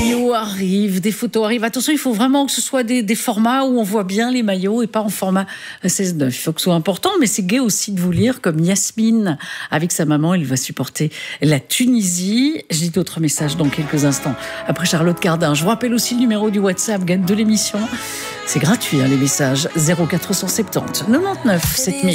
vidéos arrivent, des photos arrivent. Attention, il faut vraiment que ce soit des formats où on voit bien les maillots et pas en format 16-9. Il faut que ce soit important, mais c'est gai aussi de vous lire, comme Yasmine, avec sa maman, elle va supporter la Tunisie. J'ai d'autres messages dans quelques instants. Après Charlotte Cardin, je vous rappelle aussi le numéro du WhatsApp de l'émission. C'est gratuit, les messages. 0470 99 7000.